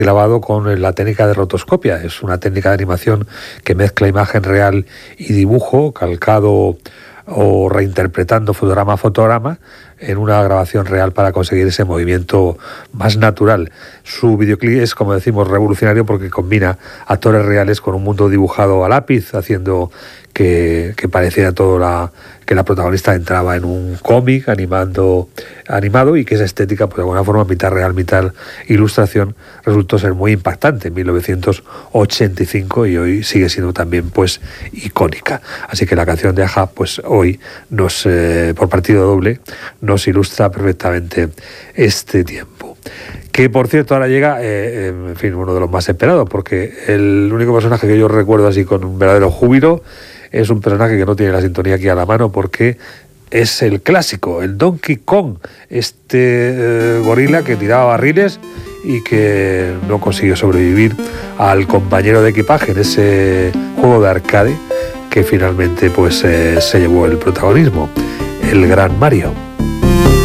grabado con la técnica de rotoscopia. Es una técnica de animación que mezcla imagen real y dibujo, calcado o reinterpretando fotograma a fotograma en una grabación real para conseguir ese movimiento más natural. Su videoclip es, como decimos, revolucionario porque combina actores reales con un mundo dibujado a lápiz, haciendo que pareciera que la protagonista entraba en un cómic animado, y que esa estética, pues de alguna forma mitad real, mitad ilustración, resultó ser muy impactante en 1985 y hoy sigue siendo también pues icónica. Así que la canción de A-ha, pues hoy nos, por partido doble, nos ilustra perfectamente este tiempo. Que por cierto ahora llega, en fin, uno de los más esperados, porque el único personaje que yo recuerdo así con un verdadero júbilo es un personaje que no tiene la sintonía aquí a la mano, porque es el clásico, el Donkey Kong, gorila que tiraba barriles y que no consiguió sobrevivir al compañero de equipaje en ese juego de arcade que finalmente pues se llevó el protagonismo, el gran Mario.